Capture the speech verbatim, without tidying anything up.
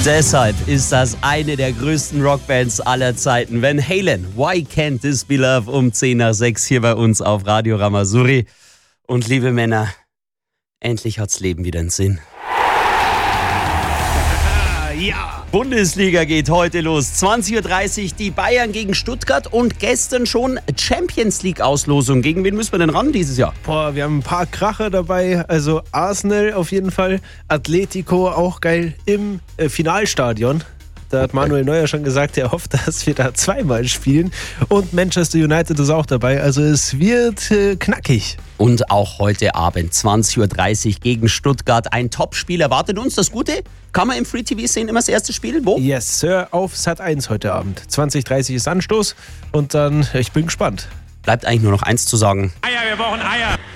Deshalb ist das eine der größten Rockbands aller Zeiten. Van Halen, Why Can't This Be Love, um zehn nach sechs hier bei uns auf Radio Ramazouri. Und liebe Männer, endlich hat's Leben wieder einen Sinn. Ja! Bundesliga geht heute los. zwanzig Uhr dreißig die Bayern gegen Stuttgart und gestern schon Champions League Auslosung. Gegen wen müssen wir denn ran dieses Jahr? Boah, wir haben ein paar Kracher dabei. Also Arsenal auf jeden Fall, Atletico auch geil im äh, Finalstadion. Da hat Manuel Neuer schon gesagt, er hofft, dass wir da zweimal spielen. Und Manchester United ist auch dabei. Also es wird äh, knackig. Und auch heute Abend zwanzig Uhr dreißig gegen Stuttgart. Ein Topspiel erwartet uns. Das Gute, kann man im Free T V sehen, immer das erste Spiel. Wo? Yes, Sir, auf Sat eins heute Abend. zwanzig Uhr dreißig ist Anstoß. Und dann, ich bin gespannt. Bleibt eigentlich nur noch eins zu sagen. Eier, wir brauchen Eier.